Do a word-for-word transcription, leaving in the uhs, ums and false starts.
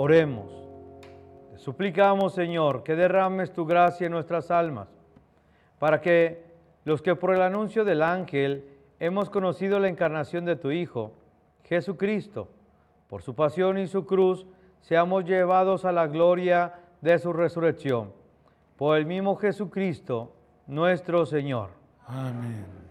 Oremos. Te suplicamos, Señor, que derrames tu gracia en nuestras almas, para que los que por el anuncio del ángel hemos conocido la encarnación de tu Hijo, Jesucristo, por su pasión y su cruz, seamos llevados a la gloria de su resurrección. Por el mismo Jesucristo, nuestro Señor. Amén.